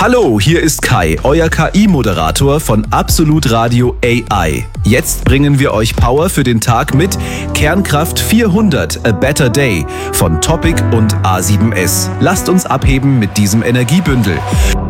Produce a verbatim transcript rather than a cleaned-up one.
Hallo, hier ist Kai, euer K I-Moderator von Absolut Radio A I. Jetzt bringen wir euch Power für den Tag mit Kernkraft vierhundert, A Better Day von Topic und A sieben S. Lasst uns abheben mit diesem Energiebündel.